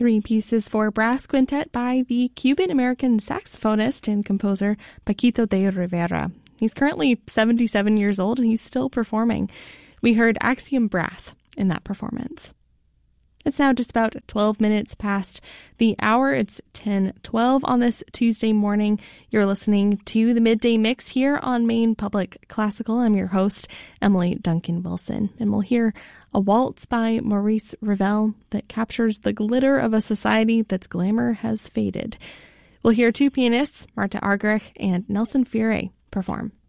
3 pieces for brass quintet by the Cuban-American saxophonist and composer Paquito de Rivera. He's currently 77 years old and he's still performing. We heard Axiom Brass in that performance. It's now just about 12 minutes past the hour. It's 10:12 on this Tuesday morning. You're listening to the Midday Mix here on Maine Public Classical. I'm your host, Emily Duncan Wilson, and we'll hear a waltz by Maurice Ravel that captures the glitter of a society that's glamour has faded. We'll hear 2 pianists, Marta Argerich and Nelson Furet, perform.